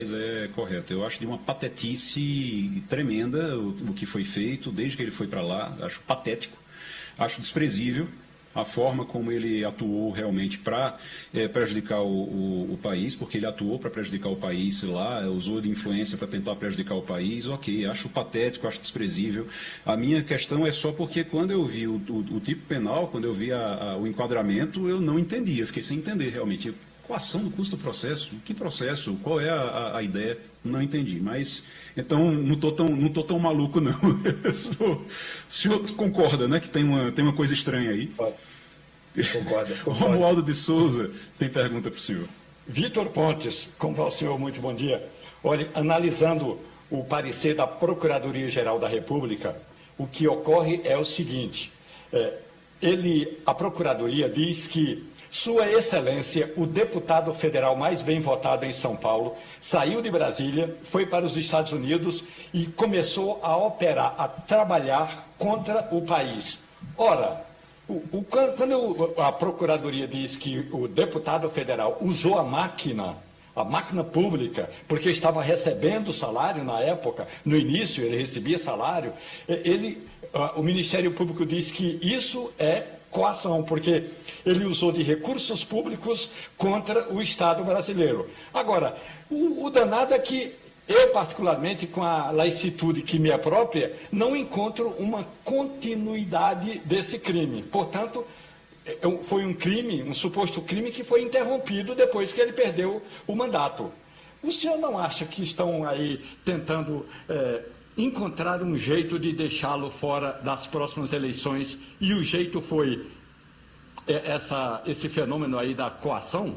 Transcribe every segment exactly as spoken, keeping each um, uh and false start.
É correto. Eu acho de uma patetice tremenda o, o que foi feito desde que ele foi para lá. Acho patético, acho desprezível a forma como ele atuou realmente para é, prejudicar o, o, o país, porque ele atuou para prejudicar o país lá, usou de influência para tentar prejudicar o país. Ok, acho patético, acho desprezível. A minha questão é só porque quando eu vi o, o, o tipo penal, quando eu vi a, a, o enquadramento, eu não entendia, fiquei sem entender realmente. Coação do custo do processo? Que processo? Qual é a, a, a ideia? Não entendi. Mas, então, não estou tão, não tô tão maluco, não. O senhor concorda, né, que tem uma, tem uma coisa estranha aí? Concordo. Romualdo de Souza tem pergunta para o senhor. Vitor Pontes, como vai o senhor? Muito bom dia. Olha, analisando o parecer da Procuradoria-Geral da República, o que ocorre é o seguinte, é, ele, a Procuradoria diz que Sua Excelência, o deputado federal mais bem votado em São Paulo, saiu de Brasília, foi para os Estados Unidos e começou a operar, a trabalhar contra o país. Ora, o, o, quando a Procuradoria diz que o deputado federal usou a máquina, a máquina pública, porque estava recebendo salário na época, no início ele recebia salário, ele, o Ministério Público diz que isso é coação, porque ele usou de recursos públicos contra o Estado brasileiro. Agora, o, o danado é que eu, particularmente, com a laicitude que me é própria, não encontro uma continuidade desse crime. Portanto, foi um crime, um suposto crime que foi interrompido depois que ele perdeu o mandato. O senhor não acha que estão aí tentando é, encontrar um jeito de deixá-lo fora das próximas eleições e o jeito foi essa, esse fenômeno aí da coação?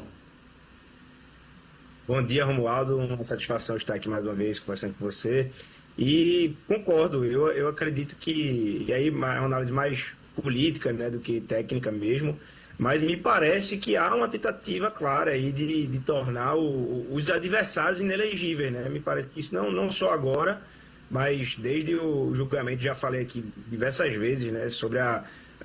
Bom dia, Romualdo. Uma satisfação estar aqui mais uma vez conversando com você. E concordo, eu, eu acredito que, e aí é uma análise mais política, né, do que técnica mesmo, mas me parece que há uma tentativa clara aí de, de tornar o, os adversários inelegíveis, né? Me parece que isso não, não só agora, mas desde o julgamento, já falei aqui diversas vezes, né, sobre a,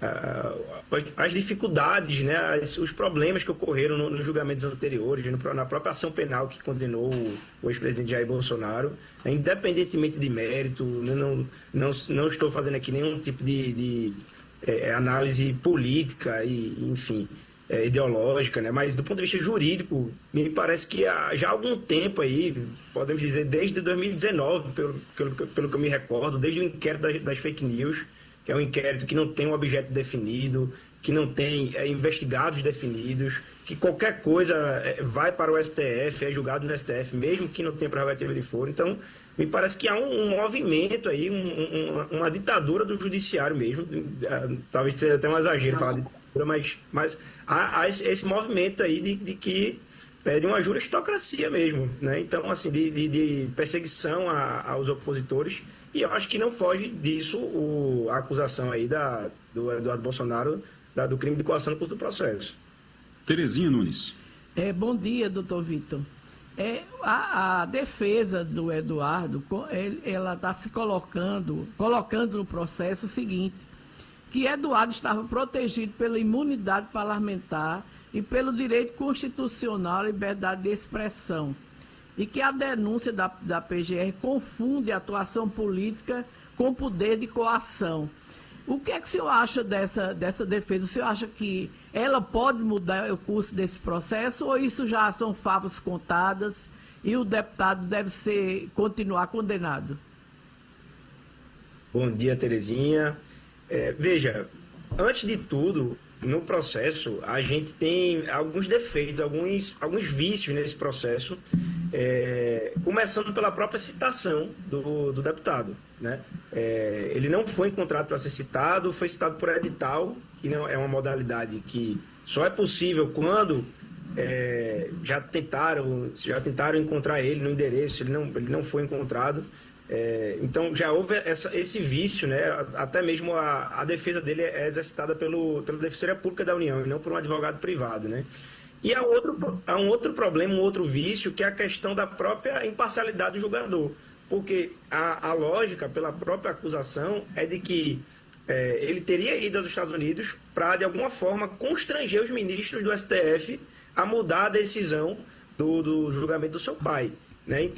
a, as dificuldades, né, as, os problemas que ocorreram no, nos julgamentos anteriores, no, na própria ação penal que condenou o, o ex-presidente Jair Bolsonaro, né, independentemente de mérito, não, não, não estou fazendo aqui nenhum tipo de, de é, análise política e, enfim, é, ideológica, né? Mas do ponto de vista jurídico, me parece que há já há algum tempo aí, podemos dizer desde dois mil e dezenove, pelo, pelo, pelo que eu me recordo, desde o inquérito das, das fake news, que é um inquérito que não tem um objeto definido, que não tem é, investigados definidos, que qualquer coisa é, vai para o S T F, é julgado no S T F, mesmo que não tenha prerrogativa de foro. Então, me parece que há um, um movimento aí, um, um, uma ditadura do judiciário mesmo, talvez seja até um exagero falar de ditadura, mas, mas há, há esse, esse movimento aí de, de que pede uma juristocracia mesmo, né? Então, assim, de, de, de perseguição a, aos opositores, e eu acho que não foge disso o, a acusação aí da, do Eduardo Bolsonaro da, do crime de coação no curso do processo. Terezinha Nunes. É, bom dia, doutor Vitor. É, a, a defesa do Eduardo, ele, ela está se colocando, colocando no processo o seguinte, que Eduardo estava protegido pela imunidade parlamentar e pelo direito constitucional à liberdade de expressão, e que a denúncia da, da P G R confunde a atuação política com poder de coação. O que é que o senhor acha dessa, dessa defesa? O senhor acha que ela pode mudar o curso desse processo ou isso já são favas contadas e o deputado deve ser, continuar condenado? Bom dia, Terezinha. É, veja, antes de tudo, no processo, a gente tem alguns defeitos, alguns, alguns vícios nesse processo, é, começando pela própria citação do, do deputado, né? É, ele não foi encontrado para ser citado, foi citado por edital, que não é uma modalidade que só é possível quando é, já tentaram, já tentaram encontrar ele no endereço, ele não, ele não foi encontrado. É, então já houve essa, esse vício, né? Até mesmo a, a defesa dele é exercitada pelo, pela Defensoria Pública da União e não por um advogado privado, né? E há, outro, há um outro problema, um outro vício, que é a questão da própria imparcialidade do julgador, porque a, a lógica pela própria acusação é de que é, ele teria ido aos Estados Unidos para, de alguma forma, constranger os ministros do S T F a mudar a decisão do, do julgamento do seu pai, né?